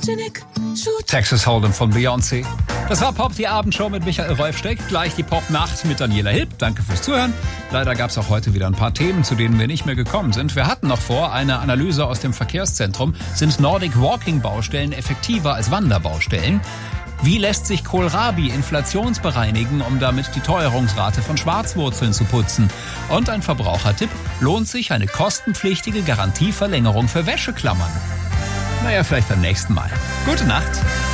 Texas Hold'em von Beyoncé. Das war Pop, die Abendshow mit Michael Rolfsteck. Gleich die Pop-Nacht mit Daniela Hilb. Danke fürs Zuhören. Leider gab es auch heute wieder ein paar Themen, zu denen wir nicht mehr gekommen sind. Wir hatten noch vor, eine Analyse aus dem Verkehrszentrum. Sind Nordic Walking Baustellen effektiver als Wanderbaustellen? Wie lässt sich Kohlrabi inflationsbereinigen, um damit die Teuerungsrate von Schwarzwurzeln zu putzen? Und ein Verbrauchertipp: Lohnt sich eine kostenpflichtige Garantieverlängerung für Wäscheklammern? Naja, vielleicht beim nächsten Mal. Gute Nacht.